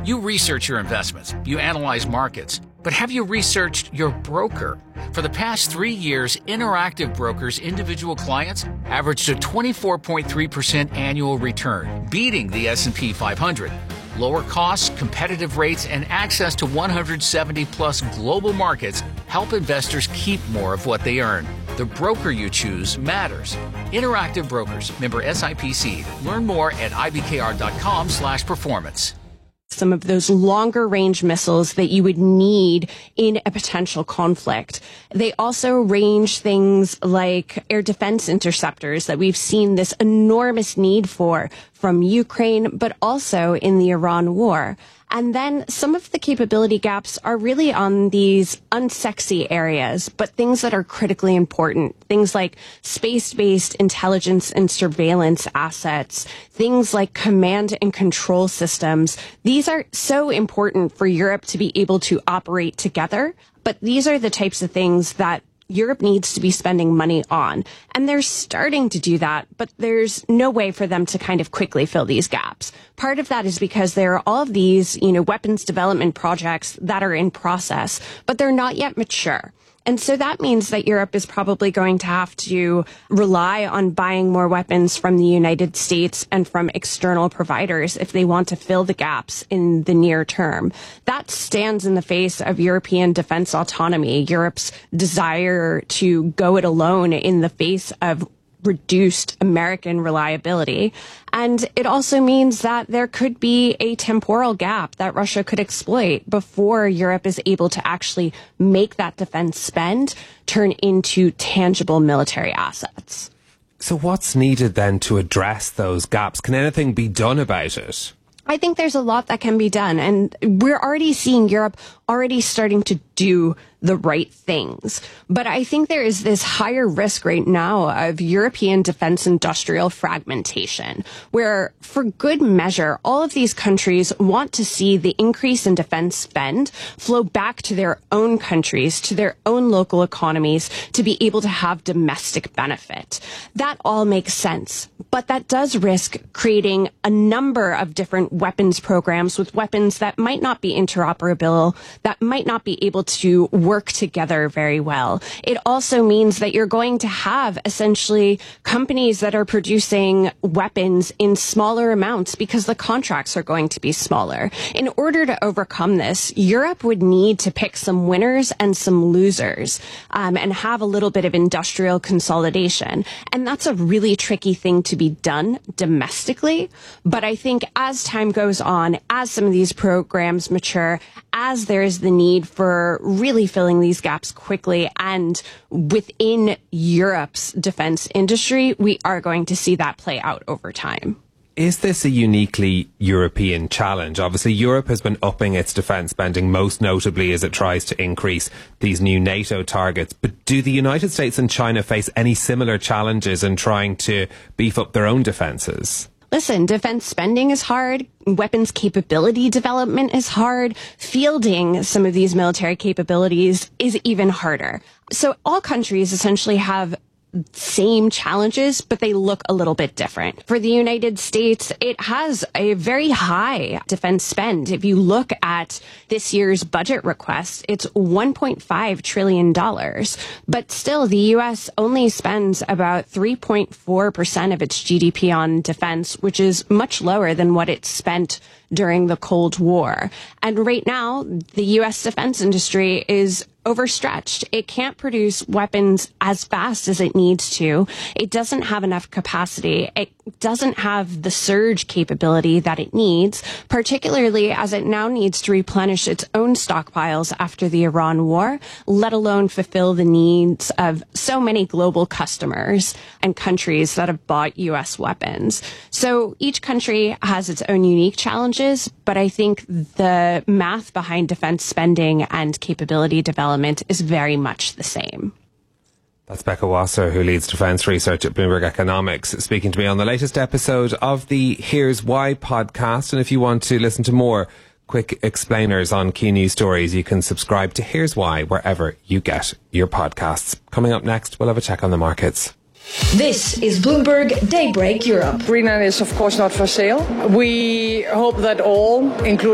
You research your investments, you analyze markets, but have you researched your broker? For the past 3 years, Interactive Brokers' individual clients averaged a 24.3% annual return, beating the S&P 500. Lower costs, competitive rates, and access to 170-plus global markets help investors keep more of what they earn. The broker you choose matters. Interactive Brokers, member SIPC. Learn more at ibkr.com/performance. Some of those longer range missiles that you would need in a potential conflict. They also range things like air defense interceptors that we've seen this enormous need for from Ukraine, but also in the Iran war. And then some of the capability gaps are really on these unsexy areas, but things that are critically important. Things like space-based intelligence and surveillance assets, things like command and control systems. These are so important for Europe to be able to operate together. But these are the types of things that Europe needs to be spending money on. And they're starting to do that, but there's no way for them to kind of quickly fill these gaps. Part of that is because there are all of these, weapons development projects that are in process, but they're not yet mature. And so that means that Europe is probably going to have to rely on buying more weapons from the United States and from external providers if they want to fill the gaps in the near term. That stands in the face of European defense autonomy, Europe's desire to go it alone in the face of reduced American reliability. And it also means that there could be a temporal gap that Russia could exploit before Europe is able to actually make that defense spend turn into tangible military assets. So what's needed then to address those gaps? Can anything be done about it? I think there's a lot that can be done, and we're already seeing Europe already starting to do the right things. But I think there is this higher risk right now of European defense industrial fragmentation, where for good measure, all of these countries want to see the increase in defense spend flow back to their own countries, to their own local economies, to be able to have domestic benefit. That all makes sense, but that does risk creating a number of different weapons programs with weapons that might not be interoperable, that might not be able to work together very well. It also means that you're going to have essentially companies that are producing weapons in smaller amounts because the contracts are going to be smaller. In order to overcome this, Europe would need to pick some winners and some losers, and have a little bit of industrial consolidation. And that's a really tricky thing to be done domestically. But I think as time goes on, as some of these programs mature, as there is the need for really filling these gaps quickly and within Europe's defense industry, we are going to see that play out over time. Is this a uniquely European challenge? Obviously, Europe has been upping its defence spending, most notably as it tries to increase these new NATO targets. But do the United States and China face any similar challenges in trying to beef up their own defences? Listen, defense spending is hard. Weapons capability development is hard. Fielding some of these military capabilities is even harder. So all countries essentially have same challenges, but they look a little bit different. For the United States, it has a very high defense spend. If you look at this year's budget request, it's $1.5 trillion. But still, the U.S. only spends about 3.4% of its GDP on defense, which is much lower than what it spent during the Cold War. And right now, the U.S. defense industry is overstretched. It can't produce weapons as fast as it needs to. It doesn't have enough capacity. It doesn't have the surge capability that it needs, particularly as it now needs to replenish its own stockpiles after the Iran war, let alone fulfill the needs of so many global customers and countries that have bought U.S. weapons. So each country has its own unique challenges, but I think the math behind defense spending and capability development is very much the same. That's Becca Wasser, who leads defence research at Bloomberg Economics, speaking to me on the latest episode of the Here's Why podcast. And if you want to listen to more quick explainers on key news stories, you can subscribe to Here's Why wherever you get your podcasts. Coming up next, we'll have a check on the markets. This is Bloomberg Daybreak Europe. Greenland is of course not for sale. We hope that all, including